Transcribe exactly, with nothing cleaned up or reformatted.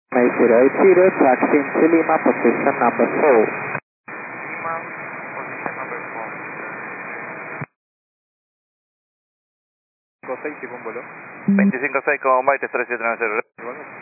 nine zero eight zero, taxi into Lima, position number four. Lima, position number four. cinco seis, tipo un vuelo. veinticinco seis como Maite tres siete nueve cero.